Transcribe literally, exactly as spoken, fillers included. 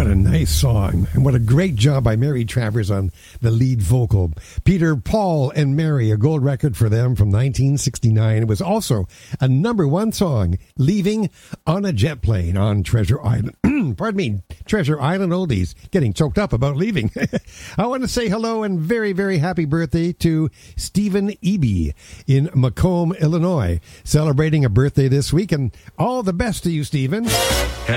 What a nice song. And what a great job by Mary Travers on the lead vocal. Peter, Paul, and Mary, a gold record for them from nineteen sixty-nine. It was also a number one song, Leaving on a Jet Plane on Treasure Island. Pardon me, Treasure Island Oldies. Getting choked up about leaving. I want to say hello and very, very happy birthday to Stephen Eby in Macomb, Illinois, celebrating a birthday this week. And all the best to you, Stephen.